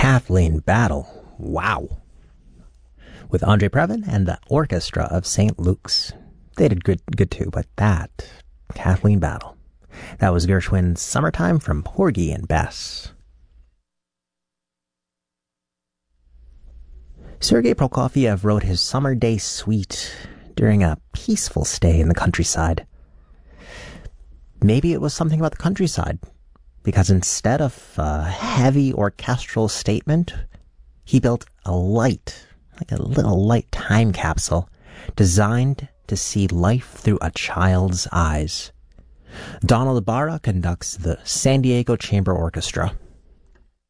Kathleen Battle. Wow. With Andre Previn and the Orchestra of St. Luke's. They did good too, but that, Kathleen Battle. That was Gershwin's Summertime from Porgy and Bess. Sergei Prokofiev wrote his Summer Day Suite during a peaceful stay in the countryside. Maybe it was something about the countryside, because instead of a heavy orchestral statement, he built a light, like a little light time capsule, designed to see life through a child's eyes. Donald Ibarra conducts the San Diego Chamber Orchestra.